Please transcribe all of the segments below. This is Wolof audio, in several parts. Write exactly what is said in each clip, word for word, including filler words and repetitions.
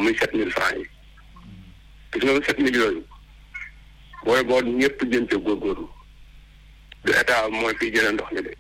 muy sept mille francs yi gis nga sept mille yooyu booy boo ñëpp jëm ca góorgóorlu du état mooy fii jëlee ndox mi de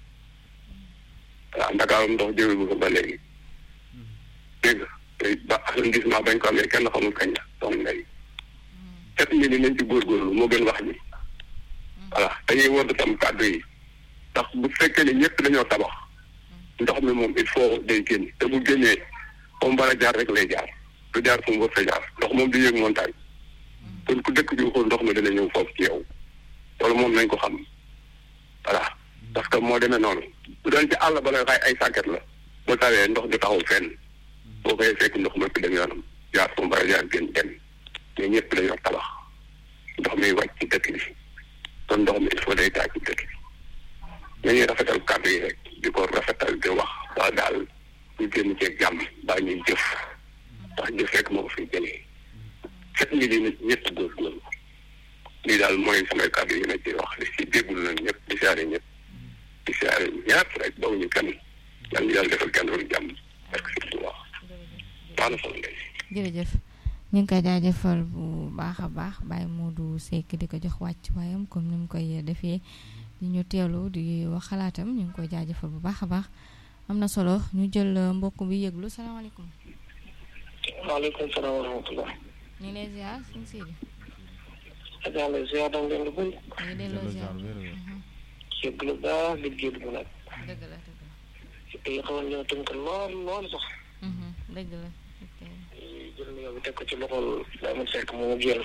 waaw Ndakaaru ndox jëwee bu ko ba léegi dégg nga te ba arrondissement bañ ko amee kenn xamul kañ la donc léegi sept mille yi nañ ci góorgóorlu moo gën wax ni voilà dañuy wër tam kàddu yi ndax bu fekkee ne ñëpp dañoo tabax ndox mi moom il faut day génn te bu génnee comme bara jaar rek lay jaar du jaar fu mu war sa jaar ndox moom di yëg montagne kon ku dëkk bi xool ndox mi dina ñëw foofu ci yow loolu moom nañ ko xam voilà parce que moo demee noonu bu doon ci àll ba la xay ay sàkket la bu tawee ndox du taxaw fenn boo koy fekk ndox ma fi dem yoonam jaar fu mu bara jaar génn dem mais ñëpp dañoo tabax ndox mi wàcc ci dëkk bi kon ndox mi il faut day taaj ci dëkk bi nañuy rafetal kàddu yi rek di ko rafetal di wax ba daal ñu génn ci jàmm ba ñuy jëf ndax jëf rek moo ko fi jëlee set ñi di nit ñëpp góorgóorlu lii daal mooy samay kàddu yi ma ci wax di si déggul na ñëpp di siyaare ñëpp di siyaare ñaar rek baw ñu kenn yàlla yàlla defal kenn doon jàmm parce que surtout wax baax na solo ndey jërëjëf ñu ngi koy jaajëfal bu baax a baax Baye Modou Seck di ko jox wàcc waayam comme ni mu koy defee di ñu teelu di wax xalaatam ñu ngi koy jaajëfal bu baax a baax am na solo ñu jël mbokk bi yëglu salaamaaleykum. waaleykum salaam wa rahmatulah. ñu ngi lay ziar suñu Sidi. Adja Ndeye ziar da ngeen di bëri. ñu ngi delloo ziar. yëglu baax liggéey bu nag. dëgg la dëgg la. te xawoon ñoo tënk lool lool sax. dëgg la. jël nuyoo bi teg ko ci loxol Baye Seck moomu génn.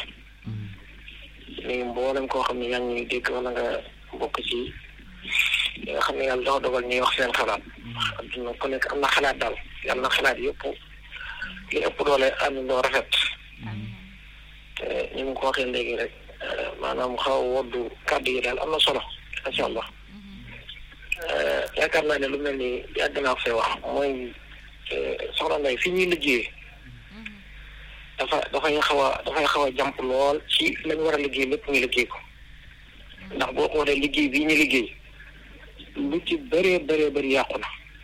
nii mboolem koo xam ne yaa ngi dégg wala nga bokk ci li nga xam ne yàlla dafa dogal ñuy wax seen xalaat. adduna ku nekk am na xalaat daal yàlla na xalaat yëpp li ëpp doole àndandoo rafet. te ni mu ko waxee léegi rek maanaam xaw a woddu kàddu yi daal am na solo macha allah. yaakaar naa ne lu mel ni yàgg naa ko fee wax mooy soxna Ndeye fi ñuy liggéeyee. dafa dafay xaw a dafay xaw a jàmp lool ci lañ war a liggéey lépp ñu liggéey ko ndax boo xoolee liggéey bii ñu liggéey lu ci bëree bëree bëri yàqu na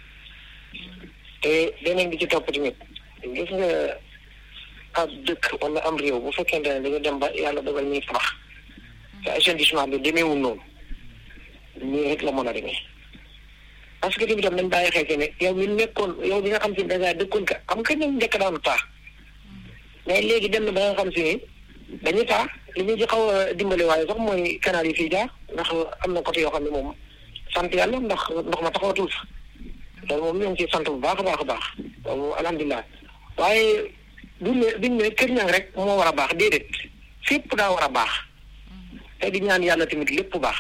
te beneen bi ci topp tamit gis nga ab dëkk wala am réew bu fekkente ne dañu dem ba yàlla dogal ñuy tabax te assainissement bi demeewul noonu nii rek la mën a demee parce que tamit tam nañ bàyyi xel ci ne yow mi nekkoon yow bi nga xam si dèjà dëkkoon ka xam nga ñoom njëkk daanu taa mais léegi dem na ba nga xam si ni dañuy taa li ñu ci xaw a dimbali waaye sax mooy canal yi fii jaar ndax am na côté yoo xam ne moom sant yàlla ndax ndox ma taxawatul fa loolu moom ñu ngi ciy sant bu baax a baax a baax loolu alhamdulilah waaye duñ ne duñ ne Kër Ñang rek moo war a baax déedéet fépp daa war a baax te di ñaan yàlla tamit lépp baax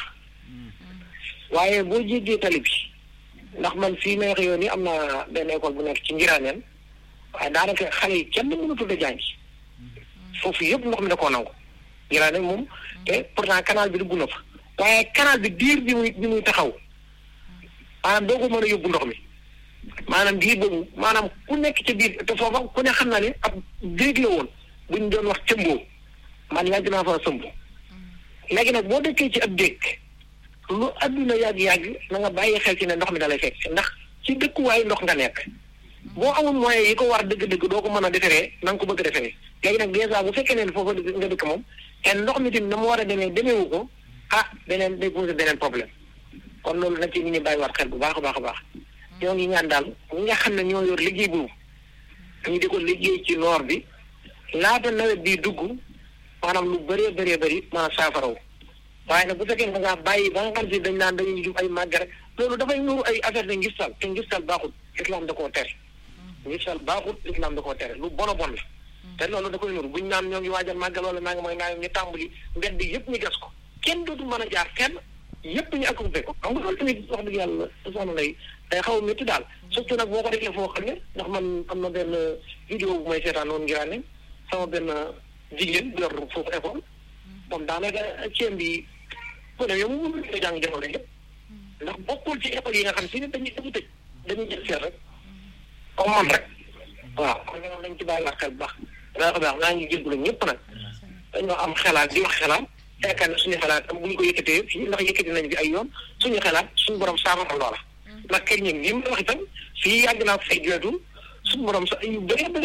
waaye boo jéggee tali bi ndax man fii may wax yoon yi am na benn école bu nekk ci Ngiraneen waaye daanaka xale yi kenn mënatul a jàngi foofu yëpp ndox mi da koo nangu Ngiraneen moom te pourtant canal bi dugg na fa waaye canal bi diir bi muy bi muy taxaw maanaam doo ko mën a yóbbu ndox mi maanaam diir boobu maanaam ku nekk ci biir te foofa ku ne xam na ne ab déeg la woon buñ doon wax cëmboo man yàgg naa fa sëmb léegi nag boo dëkkee ci ab déeg lu adduna yàgg-yàgg na nga bàyyi xel ci ne ndox mi da lay fekk ndax ci dëkkuwaayu ndox nga nekk boo amul moyen yi ko war dëgg-dëgg doo ko mën a deferee na nga ko bëgg a deferee léegi nag dèjà bu fekkee ne foofa nga dëkk moom te ndox mi tamit na mu war a demee demeewu ko ah beneen day posé beneen problème kon loolu nag ci nit ñi bàyyiwaat xel bu baax a baax a baax ñoo ngi ñaan daal ñi nga xam ne ñoo yor liggéey boobu ñu di ko liggéey ci noor bi laata nawet bi dugg maanaam lu bëree bëree bëri maanaam saafaraw waaye nag bu fekkee da ngaa bàyyi ba nga xam si dañ naan dañuy jub ay màgg rek loolu dafay nuru ay affaire de ngistal te ngistal baaxul islam da koo tere ngistal baaxul islam da koo tere lu bon a bon la te loolu da koy nuru buñ naan ñoo ngi waajal màggal wala naa ngi mooy naa ñu tàmbali mbedd yëpp ñu gas ko kenn dootul mën a jaar kenn yëpp ñu occupé ko xam nga loolu tamit wax dëgg yàlla soxna lay day xaw a métti daal surtout nag boo ko defee foo xam ne ndax man am na benn vidéo bu may seetaan woon Ngiraane sama benn jigéen yor foofu école moom daanaka ceeb bi ku ne yow mu mën a jàng jamono yëpp ndax bokkul ci école yi nga xam si ne dañuy dañuy tëj dañuy jël seet rek comme man rek waaw kon ñoom dañ ci bàyyi wax xel bu baax daa baax naa ngi jégalu ñëpp nag dañoo am xalaat di wax xalaat yaakaar ne suñu xalaat am bu ñu ko yëkkatee fii ndax yëkkati nañ fi ay yoon suñu xalaat suñu borom saafara loola ndax kër ñi ngi ma wax itam fii yàgg naa ko fay jooytu suñu borom sa yu bëri